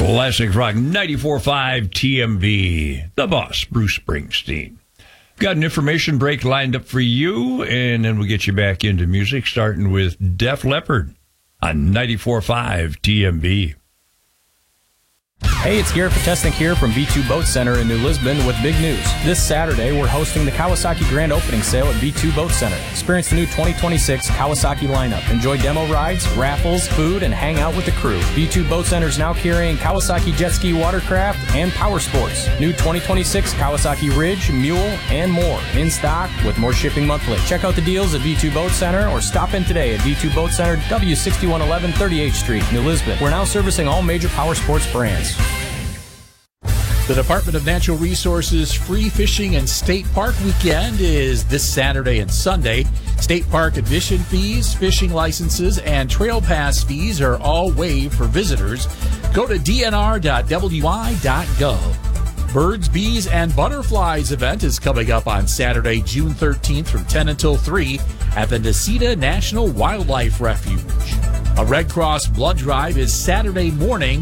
Classic Rock 94.5 TMV. The boss, Bruce Springsteen. Got an information break lined up for you, and then we'll get you back into music, starting with Def Leppard on 94.5 TMV. Hey, it's Garrett Potesnik here from V2 Boat Center in New Lisbon with big news. This Saturday, we're hosting the Kawasaki Grand Opening Sale at V2 Boat Center. Experience the new 2026 Kawasaki lineup. Enjoy demo rides, raffles, food, and hang out with the crew. V2 Boat Center is now carrying Kawasaki Jet Ski Watercraft and Power Sports. New 2026 Kawasaki Ridge, Mule, and more. In stock with more shipping monthly. Check out the deals at V2 Boat Center or stop in today at V2 Boat Center, W6111 38th Street, New Lisbon. We're now servicing all major Power Sports brands. The Department of Natural Resources Free Fishing and State Park Weekend is this Saturday and Sunday. State park admission fees, fishing licenses, and trail pass fees are all waived for visitors. Go to dnr.wi.gov. Birds, Bees, and Butterflies event is coming up on Saturday, June 13th from 10 until 3 at the Necedah National Wildlife Refuge. A Red Cross blood drive is Saturday morning